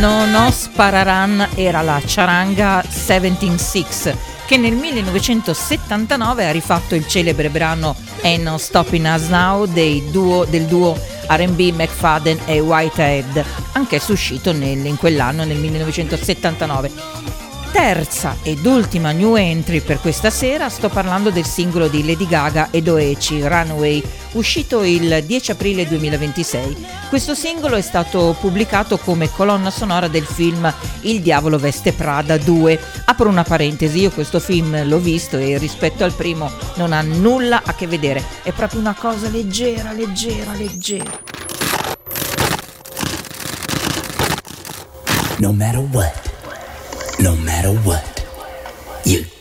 No No Spararan era la charanga 176, che nel 1979 ha rifatto il celebre brano Ain't No Stopping Us Now del duo R&B McFadden e Whitehead, anch'esso uscito in quell'anno, nel 1979. Terza ed ultima new entry per questa sera, sto parlando del singolo di Lady Gaga e Doechii, Runaway, uscito il 10 aprile 2026. Questo singolo è stato pubblicato come colonna sonora del film Il Diavolo Veste Prada 2. Apro una parentesi, io questo film l'ho visto e rispetto al primo non ha nulla a che vedere, è proprio una cosa leggera. No matter what, you